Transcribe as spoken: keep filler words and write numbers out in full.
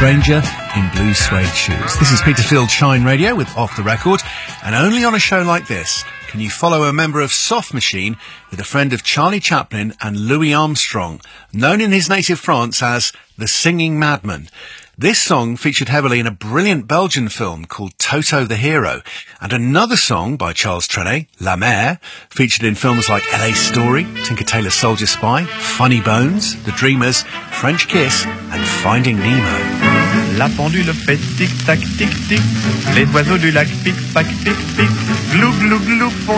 Stranger in Blue Suede Shoes. This is Peter Field Shine Radio with Off the Record, and only on a show like this can you follow a member of Soft Machine with a friend of Charlie Chaplin and Louis Armstrong, known in his native France as the Singing Madman. This song featured heavily in a brilliant Belgian film called Toto the Hero, and another song by Charles Trenet, La Mer, featured in films like L A Story, Tinker Tailor Soldier Spy, Funny Bones, The Dreamers, French Kiss, and Finding Nemo. La pendule fait tic-tac, tic-tic, les oiseaux du lac pic-pac, pic-pic, glou-glou-glou.